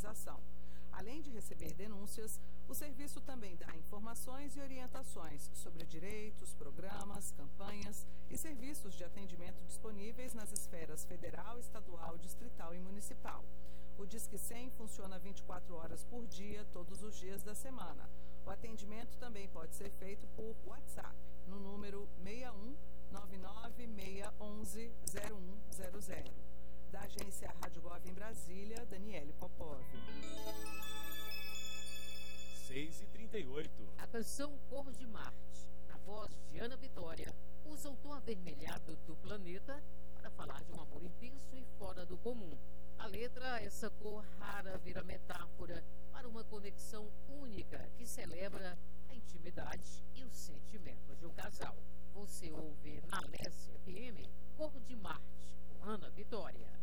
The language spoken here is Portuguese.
fiscalização. Além de receber denúncias, o serviço também dá informações e orientações sobre direitos, programas, campanhas e serviços de atendimento disponíveis nas esferas federal, estadual, distrital e municipal. O Disque 100 funciona 24 horas por dia, todos os dias da semana. O atendimento também pode ser feito por WhatsApp, no número 61 99611 0100. Da agência Rádio Gov em Brasília, Daniele Popov. 6h38. A canção Cor de Marte, na voz de Ana Vitória, usa o tom avermelhado do planeta para falar de um amor intenso e fora do comum. A letra, essa cor rara, vira metáfora para uma conexão única que celebra a intimidade e os sentimentos de um casal. Você ouve na Alessia FM Cor de Marte, com Ana Vitória.